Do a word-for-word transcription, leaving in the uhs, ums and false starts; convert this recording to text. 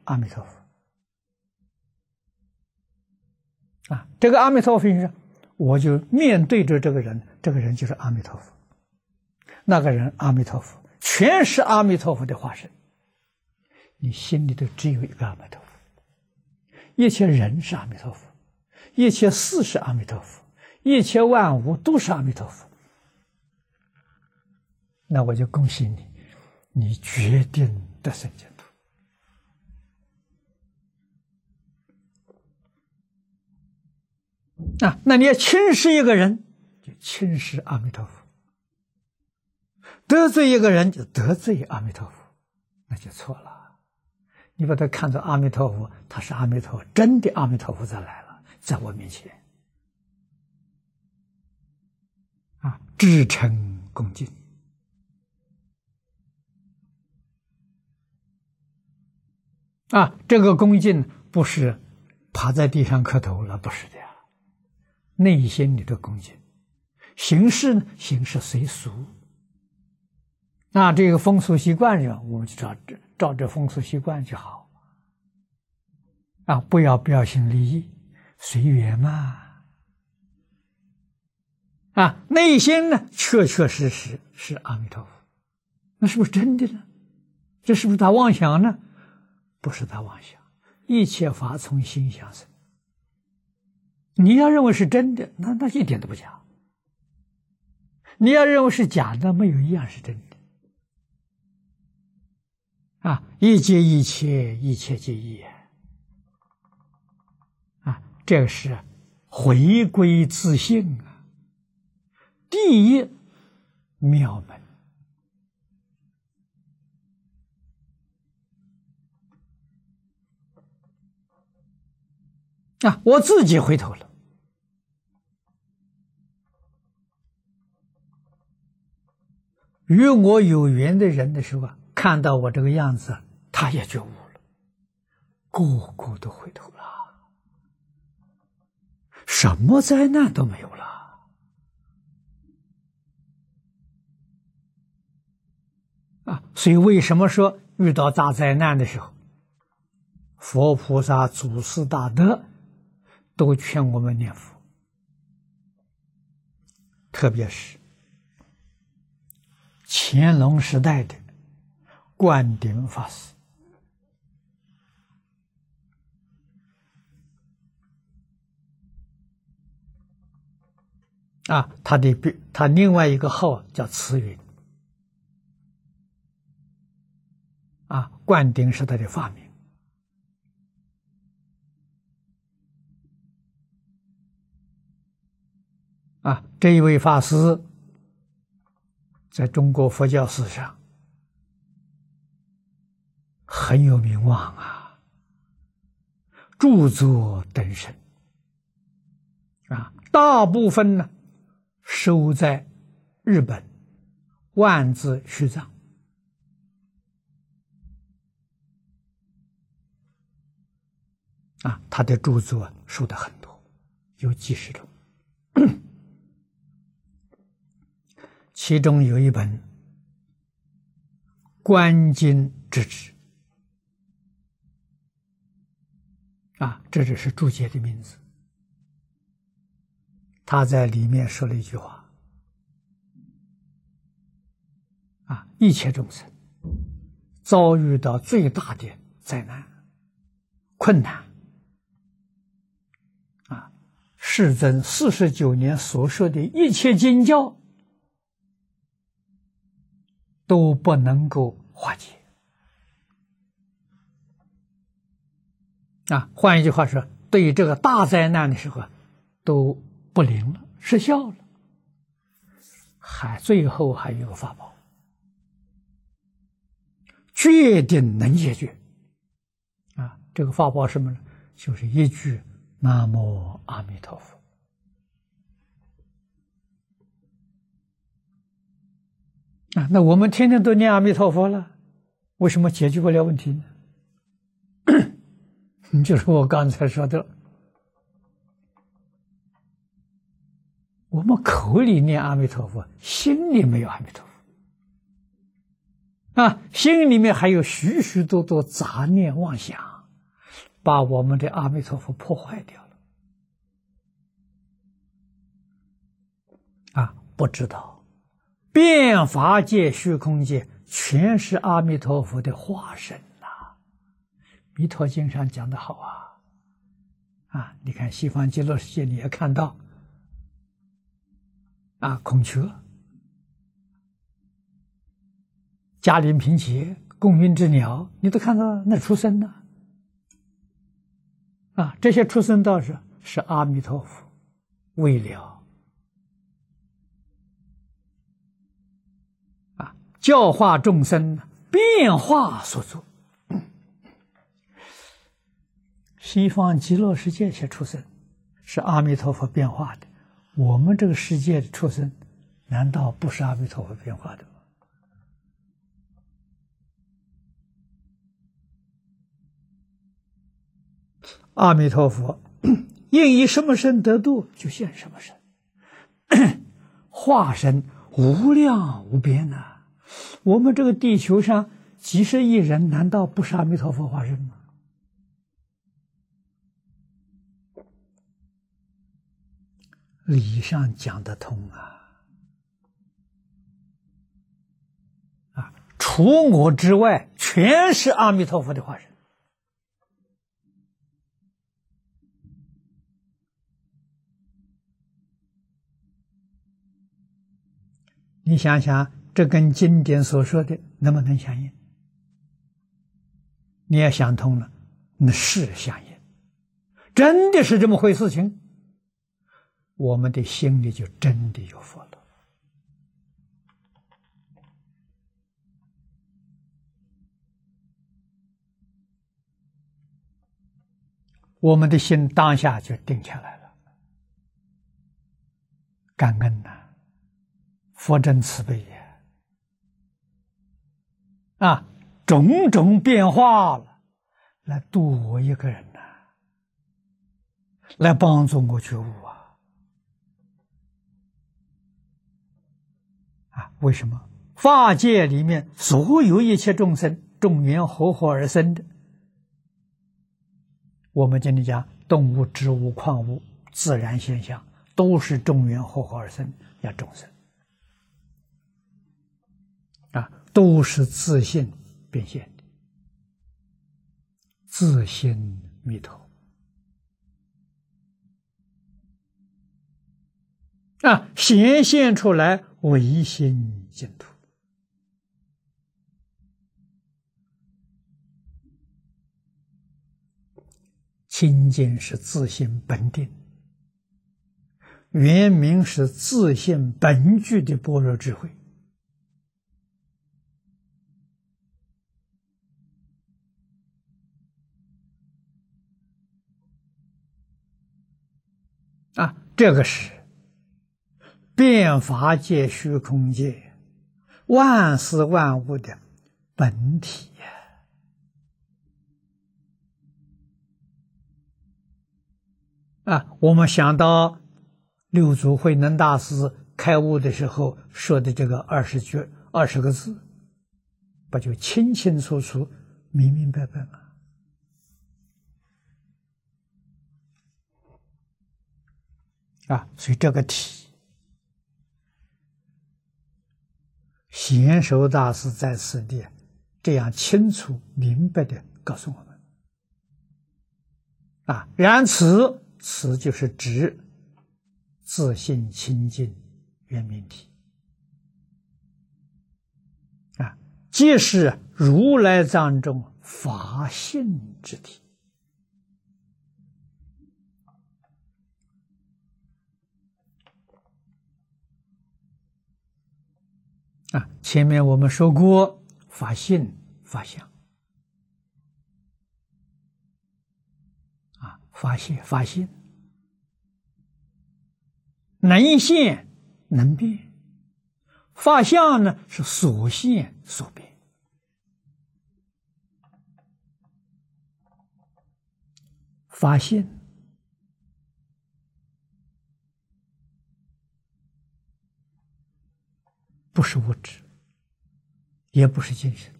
阿弥陀佛。啊，这个阿弥陀佛是，我就面对着这个人，这个人就是阿弥陀佛，那个人阿弥陀佛，全是阿弥陀佛的化身。你心里头只有一个阿弥陀佛，一切人是阿弥陀佛，一切事是阿弥陀佛，一切万物都是阿弥陀佛。那我就恭喜你，你决定得生净土。啊，那你要轻视一个人，就轻视阿弥陀佛；得罪一个人，就得罪阿弥陀佛，那就错了。你把他看作阿弥陀佛，他是阿弥陀佛，真的阿弥陀佛再来了，在我面前，啊，至诚恭敬。啊，这个恭敬不是趴在地上磕头了，不是的呀，内心里的恭敬。形式呢，形式随俗。那这个风俗习惯上，我们就照照着风俗习惯就好。啊，不要标新立异，随缘嘛。啊，内心呢，确确实实是阿弥陀佛，那是不是真的呢？这是不是他妄想呢？不是他妄想，一切法从心想生。你要认为是真的，那那一点都不假；你要认为是假的，没有一样是真的。啊，一皆一切，一切皆一。啊，这个是回归自性啊，第一妙门。啊，我自己回头了，与我有缘的人的时候啊，看到我这个样子，他也觉悟了，个个都回头了，什么灾难都没有了。啊，所以为什么说遇到大灾难的时候，佛菩萨、祖师大德都劝我们念佛，特别是乾隆时代的灌顶法师，啊，他的他另外一个号叫慈云，啊，灌顶是他的法名。啊，这一位法师在中国佛教史上很有名望啊，著作等身啊，大部分呢收在日本万字虚藏啊，他的著作收的很多，有几十种。其中有一本《观经之旨》啊，这只是注解的名字。他在里面说了一句话啊，一切众生遭遇到最大的灾难、困难啊，世尊四十九年所说的一切经教都不能够化解啊！换一句话说，对于这个大灾难的时候都不灵了，失效了，还最后还有个法宝，决定能解决啊！这个法宝什么呢？就是一句南无阿弥陀佛。啊，那我们天天都念阿弥陀佛了，为什么解决不了问题呢？就是我刚才说的，我们口里念阿弥陀佛，心里没有阿弥陀佛啊，心里面还有许许多多杂念妄想把我们的阿弥陀佛破坏掉了。啊，不知道，变法界、虚空界全是阿弥陀佛的化身呐、啊。弥陀经上讲的好啊，啊，你看西方极乐世界你也看到，啊，孔雀、迦陵频伽、供云之鸟，你都看到那出生呢。啊，这些出生道是是阿弥陀佛为了啊教化众生变化所做。西方极乐世界些出生是阿弥陀佛变化的，我们这个世界的出生难道不是阿弥陀佛变化的吗？阿弥陀佛应以什么身得度，就现什么身，化身无量无边呐、啊！我们这个地球上几十亿人，难道不是阿弥陀佛化身吗？理上讲得通啊！啊，除我之外，全是阿弥陀佛的化身。你想想，这跟经典所说的能不能相应？你也想通了，那是相应，真的是这么回事情，我们的心里就真的有佛了。我们的心当下就定下来了，感恩呐、啊！佛真慈悲呀！啊，种种变化了，来度我一个人呐、啊，来帮助我觉悟啊！啊，为什么？法界里面所有一切众生，众缘和合而生的，我们今天讲动物、植物、矿物、自然现象，都是众缘和合而生，叫众生。啊，都是自性变现的，自性弥陀啊，显现出来唯心净土。清净是自性本定，原名是自性本具的般若智慧。啊，这个是变法界、虚空界、万事万物的本体呀！啊，我们想到六祖慧能大师开悟的时候说的这个二十句、二十个字，不就清清楚楚、明明白白吗？啊，所以这个题，贤首大师在此地这样清楚明白的告诉我们。啊，然此，此就是指自性清净圆明体。啊，即是如来藏中法性之体。啊，前面我们说过法性、法相，啊，法性、法性，能现能变，法相呢是所现所变。法性不是物质，也不是精神，